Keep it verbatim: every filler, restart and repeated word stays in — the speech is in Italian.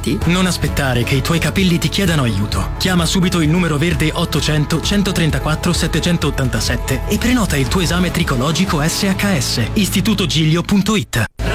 denti? Non aspettare che i tuoi capelli ti chiedano aiuto. Chiama subito il numero verde ottocento centotrentaquattro settecentottantasette e prenota il tuo esame tricologico S H S. istituto giglio punto it.